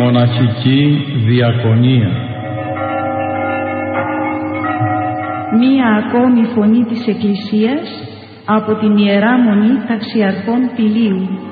Μοναχική Διακονία. Μία ακόμη φωνή της Εκκλησίας από την Ιερά Μονή Ταξιαρχών Πηλίου.